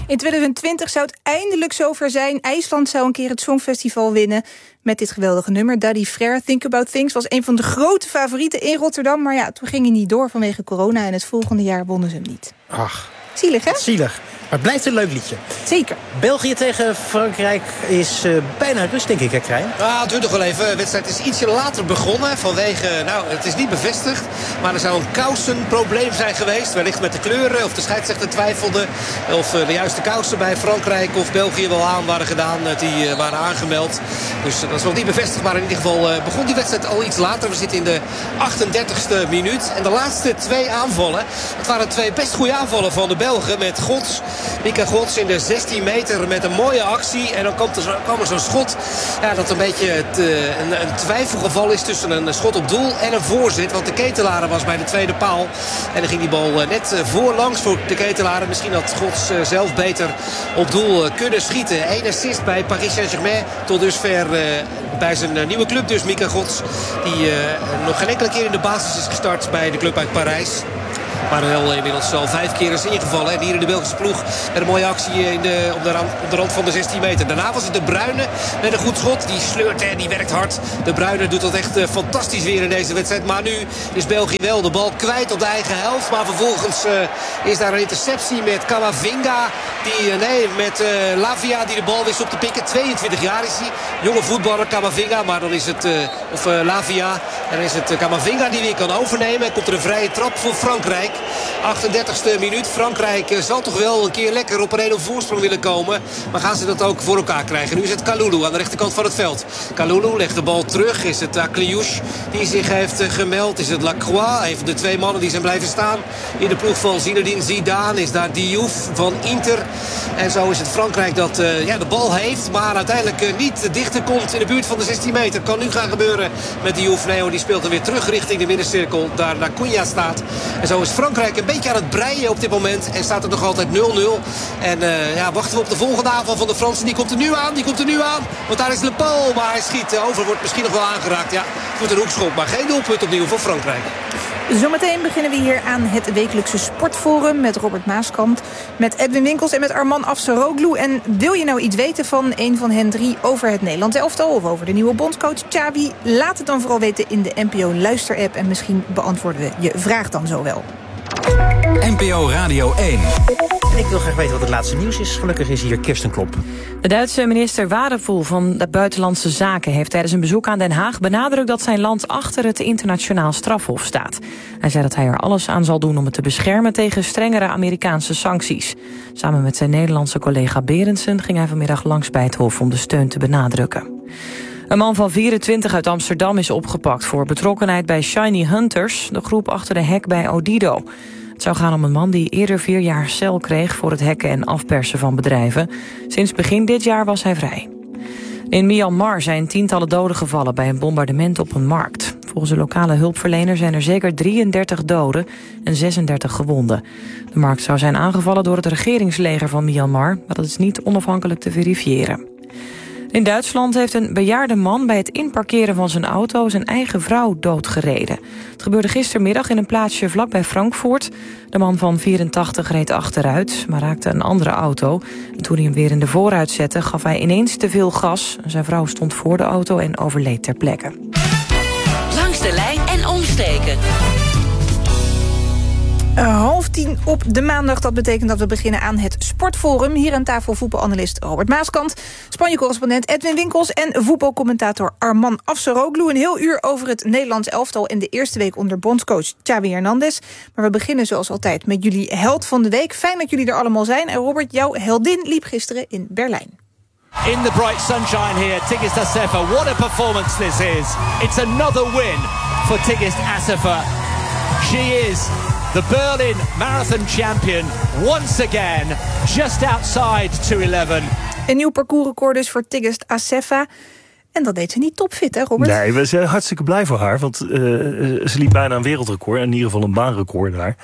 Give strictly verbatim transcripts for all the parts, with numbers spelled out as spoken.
In twintig twintig zou het eindelijk zover zijn. IJsland zou een keer het Songfestival winnen met dit geweldige nummer. Daddy Frère, Think About Things, was een van de grote favorieten in Rotterdam. Maar ja, toen ging hij niet door vanwege corona en het volgende jaar wonnen ze hem niet. Ach, zielig, hè? Zielig. Maar het blijft een leuk liedje. Zeker. België tegen Frankrijk is uh, bijna rust, denk ik, hè, Krijn? Ja, het duurt nog wel even. De wedstrijd is ietsje later begonnen. Vanwege, nou, het is niet bevestigd. Maar er zou een kousenprobleem zijn geweest. Wellicht met de kleuren. Of de scheidsrechter twijfelde. Of uh, de juiste kousen bij Frankrijk of België wel aan waren gedaan. Uh, die uh, waren aangemeld. Dus uh, dat is nog niet bevestigd. Maar in ieder geval uh, begon die wedstrijd al iets later. We zitten in de achtendertigste minuut. En de laatste twee aanvallen. Het waren twee best goede aanvallen van de Belgen. Met Gods. Mika Gods in de zestien meter met een mooie actie. En dan komt er, zo, kwam er zo'n schot. Ja, dat een beetje het, uh, een, een twijfelgeval is tussen een schot op doel en een voorzet. Want de Ketelaren was bij de tweede paal. En dan ging die bal uh, net uh, voorlangs voor de Ketelaren. Misschien had Gods uh, zelf beter op doel uh, kunnen schieten. Eén assist bij Paris Saint-Germain. Tot dusver uh, bij zijn uh, nieuwe club dus, Mika Gods. Die uh, nog geen enkele keer in de basis is gestart bij de club uit Parijs. Maar wel inmiddels al vijf keer is ingevallen. En hier in de Belgische ploeg met een mooie actie in de, op, de rand, op de rand van de zestien meter. Daarna was het de Bruyne met een goed schot. Die sleurt en die werkt hard. De Bruyne doet dat echt uh, fantastisch weer in deze wedstrijd. Maar nu is België wel de bal kwijt op de eigen helft. Maar vervolgens uh, is daar een interceptie met Camavinga. Die, uh, nee, met uh, Lavia die de bal wist op te pikken. tweeëntwintig jaar is hij. Jonge voetballer Camavinga. Maar dan is het, uh, of uh, Lavia. En dan is het uh, Camavinga die weer kan overnemen. En komt er een vrije trap voor Frankrijk. achtendertigste minuut. Frankrijk zal toch wel een keer lekker op een één nul voorsprong willen komen. Maar gaan ze dat ook voor elkaar krijgen? Nu is het Kalulu aan de rechterkant van het veld. Kalulu legt de bal terug. Is het Akliouche die zich heeft gemeld? Is het Lacroix? Even de twee mannen die zijn blijven staan in de ploeg van Zinedine Zidane. Is daar Diouf van Inter. En zo is het Frankrijk dat uh, ja, de bal heeft. Maar uiteindelijk uh, niet dichter komt in de buurt van de zestien meter. Kan nu gaan gebeuren met Diouf. Neo die speelt er weer terug richting de middencirkel. Daar Cunha staat. En zo is Frankrijk een beetje aan het breien op dit moment. En staat er nog altijd nul nul. En uh, ja, wachten we op de volgende aanval van de Fransen. Die komt er nu aan, die komt er nu aan. Want daar is Le Pen, maar hij schiet over. Wordt misschien nog wel aangeraakt. Ja, het een hoekschop, maar geen doelpunt opnieuw voor Frankrijk. Zometeen beginnen we hier aan het wekelijkse sportforum met Robert Maaskant, met Edwin Winkels en met Arman Afsaroglu. En wil je nou iets weten van een van hen drie over het Nederlands elftal of over de nieuwe bondscoach Xavi? Laat het dan vooral weten in de N P O Luister-app en misschien beantwoorden we je vraag dan zo wel. N P O Radio één. En ik wil graag weten wat het laatste nieuws is. Gelukkig is hier Kirsten Klop. De Duitse minister Wadepoel van de Buitenlandse Zaken heeft tijdens een bezoek aan Den Haag benadrukt dat zijn land achter het internationaal strafhof staat. Hij zei dat hij er alles aan zal doen om het te beschermen tegen strengere Amerikaanse sancties. Samen met zijn Nederlandse collega Berendsen ging hij vanmiddag langs bij het hof om de steun te benadrukken. Een man van vierentwintig uit Amsterdam is opgepakt voor betrokkenheid bij Shiny Hunters, de groep achter de hack bij Odido. Het zou gaan om een man die eerder vier jaar cel kreeg voor het hacken en afpersen van bedrijven. Sinds begin dit jaar was hij vrij. In Myanmar zijn tientallen doden gevallen bij een bombardement op een markt. Volgens de lokale hulpverlener zijn er zeker drieëndertig doden en zesendertig gewonden. De markt zou zijn aangevallen door het regeringsleger van Myanmar, maar dat is niet onafhankelijk te verifiëren. In Duitsland heeft een bejaarde man bij het inparkeren van zijn auto zijn eigen vrouw doodgereden. Het gebeurde gistermiddag in een plaatsje vlakbij Frankfurt. De man van vierentachtig reed achteruit, maar raakte een andere auto. En toen hij hem weer in de voorruit zette, gaf hij ineens te veel gas. Zijn vrouw stond voor de auto en overleed ter plekke. Langs de lijn en omstreken. Uh, half tien op de maandag. Dat betekent dat we beginnen aan het Sportforum. Hier aan tafel voetbalanalist Robert Maaskant, Spanje-correspondent Edwin Winkels en voetbalcommentator Arman Afsaroglu. Een heel uur over het Nederlands elftal in de eerste week onder bondscoach Xavi Hernandez. Maar we beginnen zoals altijd met jullie held van de week. Fijn dat jullie er allemaal zijn. En Robert, jouw heldin liep gisteren in Berlijn. In the bright sunshine here, Tigist Assefa. What a performance this is. It's another win for Tigist Assefa. She is the Berlin Marathon champion once again, just outside two eleven. Een nieuw parcoursrecord dus voor Tigist Assefa. En dat deed ze niet topfit, hè Robert? Nee, we zijn hartstikke blij voor haar. Want uh, ze liep bijna een wereldrecord. In ieder geval een baanrecord daar.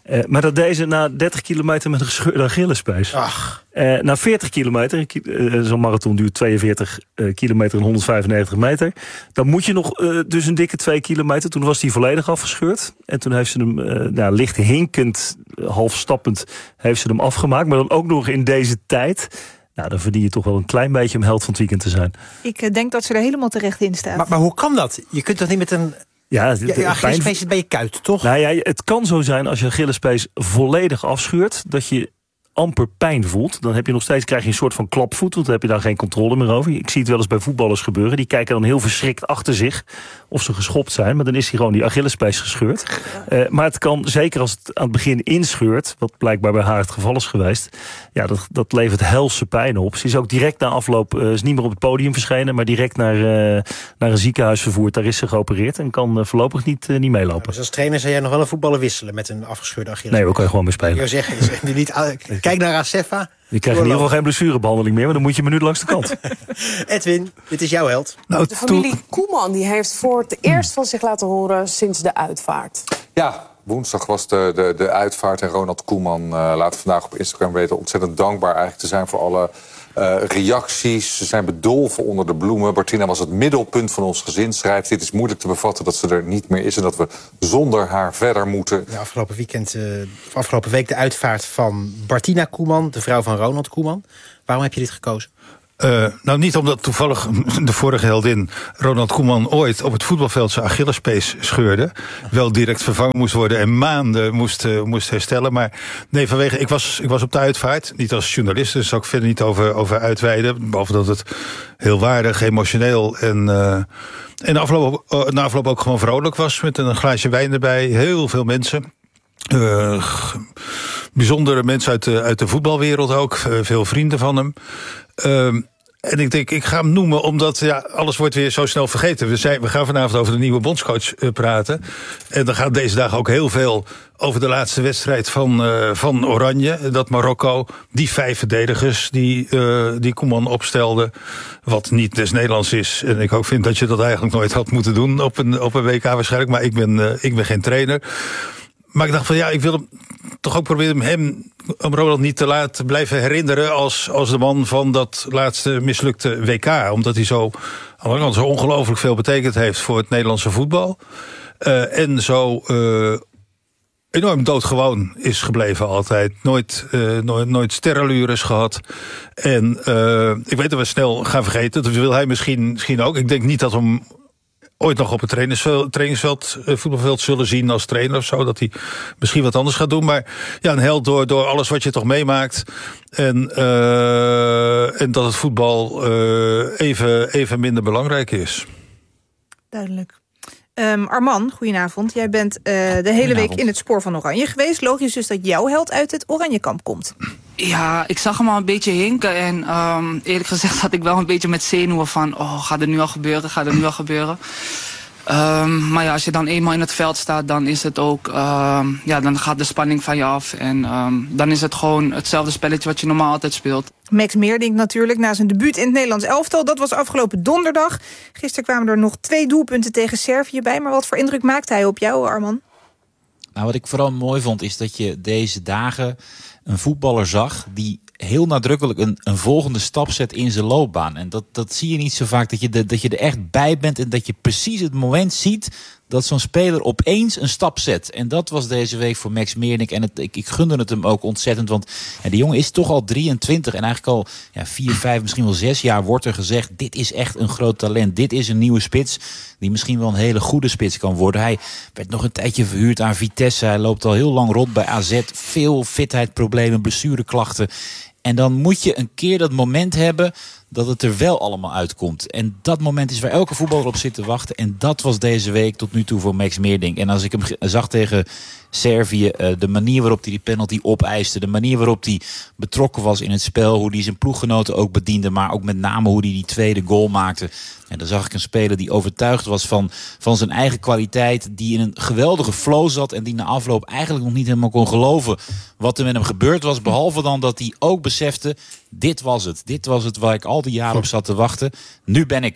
Uh, maar dat deed ze na dertig kilometer met een gescheurde Achillespees. Ach. Uh, na veertig kilometer, uh, zo'n marathon duurt tweeënveertig uh, kilometer en honderdvijfennegentig meter. Dan moet je nog uh, dus een dikke twee kilometer. Toen was die volledig afgescheurd. En toen heeft ze hem uh, nou, licht hinkend, uh, half stappend, heeft ze hem afgemaakt. Maar dan ook nog in deze tijd. Nou, dan verdien je toch wel een klein beetje om held van het weekend te zijn. Ik uh, denk dat ze er helemaal terecht in staat. Maar, maar hoe kan dat? Je kunt toch niet met een... Ja, ja, ja Achillespees zit bij je kuit, toch? Nou ja, het kan zo zijn als je Achillespees volledig afscheurt, dat je amper pijn voelt. Dan heb je nog steeds, krijg je een soort van klapvoet, want dan heb je daar geen controle meer over. Ik zie het wel eens bij voetballers gebeuren. Die kijken dan heel verschrikt achter zich of ze geschopt zijn. Maar dan is hij gewoon die Achillespees gescheurd. Uh, maar het kan, zeker als het aan het begin inscheurt, wat blijkbaar bij haar het geval is geweest, ja, dat, dat levert helse pijn op. Ze is ook direct na afloop, uh, is niet meer op het podium verschenen, maar direct naar, uh, naar een ziekenhuis vervoerd. Daar is ze geopereerd en kan uh, voorlopig niet, uh, niet meelopen. Dus als trainer zou jij nog wel een voetballer wisselen met een afgescheurde Achillespees? Nee, we kunnen gewoon mee spelen. Ik zou zeggen, is niet, kijk naar Acefa. Je krijgt in ieder geval geen blessurebehandeling meer, maar dan moet je een minuut langs de kant. Edwin, dit is jouw held. Nou, de familie Koeman die heeft voor het eerst van zich laten horen sinds de uitvaart. Ja, woensdag was de, de, de uitvaart en Ronald Koeman uh, laat vandaag op Instagram weten ontzettend dankbaar eigenlijk te zijn voor alle uh, reacties. Ze zijn bedolven onder de bloemen. Bertina was het middelpunt van ons gezin, schrijft. Dit is moeilijk te bevatten dat ze er niet meer is en dat we zonder haar verder moeten. Ja, afgelopen, weekend, uh, afgelopen week de uitvaart van Bertina Koeman, de vrouw van Ronald Koeman. Waarom heb je dit gekozen? Uh, nou, niet omdat toevallig de vorige heldin Ronald Koeman ooit op het voetbalveld zijn Achillespees scheurde. Wel direct vervangen moest worden en maanden moest, uh, moest herstellen. Maar nee, vanwege, ik was, ik was op de uitvaart, niet als journalist, dus zou ik verder niet over, over uitweiden. Behalve dat het heel waardig, emotioneel en, uh, en na afloop, uh, na afloop ook gewoon vrolijk was met een glaasje wijn erbij. Heel veel mensen. Uh, bijzondere mensen uit de, uit de voetbalwereld ook, uh, veel vrienden van hem. Uh, en ik denk, ik ga hem noemen omdat ja, alles wordt weer zo snel vergeten. We, zijn, we gaan vanavond over de nieuwe bondscoach uh, praten. En dan gaat deze dag ook heel veel over de laatste wedstrijd van, uh, van Oranje. Dat Marokko, die vijf verdedigers die, uh, die Koeman opstelde. Wat niet des Nederlands is. En ik ook vind dat je dat eigenlijk nooit had moeten doen op een, op een W K waarschijnlijk. Maar ik ben, uh, ik ben geen trainer. Maar ik dacht van ja, ik wil hem toch ook proberen hem, om Ronald niet te laten blijven herinneren als, als de man van dat laatste mislukte W K. Omdat hij zo, aan de kant, zo ongelooflijk veel betekend heeft voor het Nederlandse voetbal. Uh, en zo uh, enorm doodgewoon is gebleven altijd. Nooit, uh, nooit, nooit sterrenlures gehad. En uh, ik weet dat we snel gaan vergeten. Dat wil hij misschien, misschien ook. Ik denk niet dat we hem ooit nog op het trainingsveld, trainingsveld, voetbalveld zullen zien als trainer of zo. Dat hij misschien wat anders gaat doen. Maar ja, een held door, door alles wat je toch meemaakt. En, uh, en dat het voetbal uh, even, even minder belangrijk is. Duidelijk. Um, Arman, goedenavond. Jij bent uh, de hele week in het spoor van Oranje geweest. Logisch dus dat jouw held uit het Oranjekamp komt. Ja, ik zag hem al een beetje hinken. En um, eerlijk gezegd had ik wel een beetje met zenuwen van, oh, gaat er nu al gebeuren, gaat er nu al gebeuren. Um, maar ja, als je dan eenmaal in het veld staat, dan is het ook, um, ja, dan gaat de spanning van je af. En um, dan is het gewoon hetzelfde spelletje wat je normaal altijd speelt. Max Meerdink natuurlijk, na zijn debuut in het Nederlands elftal. Dat was afgelopen donderdag. Gisteren kwamen er nog twee doelpunten tegen Servië bij. Maar wat voor indruk maakte hij op jou, Arman? Nou, wat ik vooral mooi vond, is dat je deze dagen een voetballer zag die heel nadrukkelijk een, een volgende stap zet in zijn loopbaan. En dat, dat zie je niet zo vaak, dat je, de, dat je er echt bij bent en dat je precies het moment ziet dat zo'n speler opeens een stap zet. En dat was deze week voor Max Meerdink. En het, ik, ik gunde het hem ook ontzettend, want ja, die jongen is toch al drieëntwintig en eigenlijk al ja, vier, vijf, misschien wel zes jaar wordt er gezegd, dit is echt een groot talent. Dit is een nieuwe spits die misschien wel een hele goede spits kan worden. Hij werd nog een tijdje verhuurd aan Vitesse. Hij loopt al heel lang rond bij A Z. Veel fitheidproblemen, blessureklachten. En dan moet je een keer dat moment hebben dat het er wel allemaal uitkomt. En dat moment is waar elke voetballer op zit te wachten. En dat was deze week tot nu toe voor Max Meerdink. En als ik hem zag tegen Servië, de manier waarop hij die penalty opeiste, de manier waarop hij betrokken was in het spel, hoe hij zijn ploeggenoten ook bediende, maar ook met name hoe hij die tweede goal maakte. En dan zag ik een speler die overtuigd was van, van zijn eigen kwaliteit, die in een geweldige flow zat en die na afloop eigenlijk nog niet helemaal kon geloven wat er met hem gebeurd was. Behalve dan dat hij ook besefte, dit was het. Dit was het waar ik al die jaren op zat te wachten. Nu ben ik er.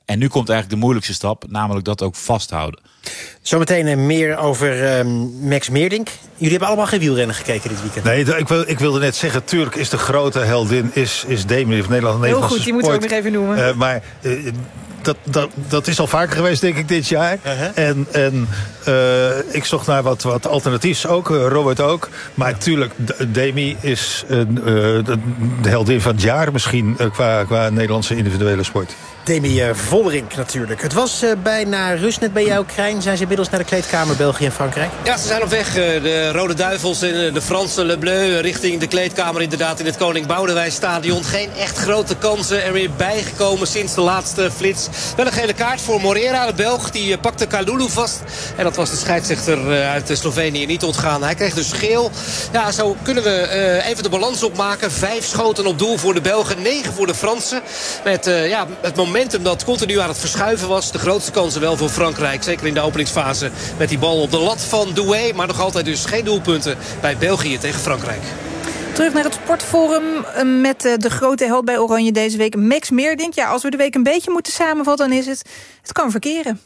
En nu komt eigenlijk de moeilijkste stap, namelijk dat ook vasthouden. Zometeen meer over uh, Max Meerdink. Jullie hebben allemaal geen wielrennen gekeken dit weekend. Nee, ik, wil, ik wilde net zeggen, tuurlijk is de grote heldin is, is Demi of Nederland. Heel goed, die moeten we ook nog even noemen. Uh, maar uh, dat, dat, dat is al vaker geweest, denk ik, dit jaar. Uh-huh. En, en uh, ik zocht naar wat, wat alternatiefs ook, uh, Robert ook. Maar natuurlijk, Demi is uh, de, de heldin van het jaar misschien uh, qua, qua Nederlandse individuele sport. Demi uh, Vollering natuurlijk. Het was uh, bijna rust net bij jou, Krijn. Zijn ze inmiddels naar de kleedkamer België en Frankrijk? Ja, ze zijn op weg. Uh, de Rode Duivels en de Franse Le Bleu richting de kleedkamer inderdaad in het Koning Boudewijn Stadion. Geen echt grote kansen er weer bijgekomen sinds de laatste flits. Wel een gele kaart voor Moreira, de Belg. Die uh, pakte Kalulu vast. En dat was de scheidsrechter uh, uit Slovenië niet ontgaan. Hij kreeg dus geel. Ja, zo kunnen we uh, even de balans opmaken. Vijf schoten op doel voor de Belgen, negen voor de Fransen. Met uh, ja, het moment dat continu aan het verschuiven was. De grootste kansen wel voor Frankrijk. Zeker in de openingsfase met die bal op de lat van Doué. Maar nog altijd dus geen doelpunten bij België tegen Frankrijk. Terug naar het sportforum met de grote held bij Oranje deze week, Max Meerdink. Ja, als we de week een beetje moeten samenvatten, dan is het... Het kan verkeren.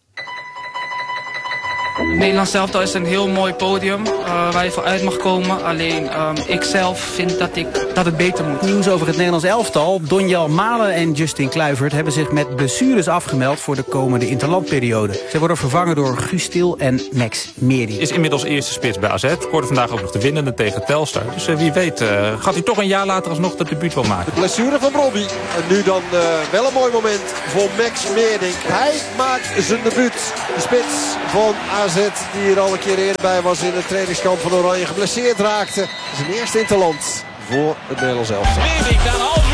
Nederland zelf, dat is een heel mooi podium uh, waar je voor uit mag komen. Alleen um, ik zelf vind dat, ik, dat het beter moet. Nieuws over het Nederlands elftal. Donjel Malen en Justin Kluivert hebben zich met blessures afgemeld voor de komende interlandperiode. Zij worden vervangen door Guus Til en Max Meerdink. Is inmiddels eerste spits bij A Z. Scoorde vandaag ook nog de winnende tegen Telstar. Dus uh, wie weet uh, gaat hij toch een jaar later alsnog het debuut wel maken. De blessure van Robbie. En nu dan uh, wel een mooi moment voor Max Meerdink. Hij maakt zijn debuut. De spits van A Z die hier al een keer eerder bij was in het trainingskamp van Oranje, geblesseerd raakte. Zijn eerste interland voor het Nederlands elftal. Meerdink naar de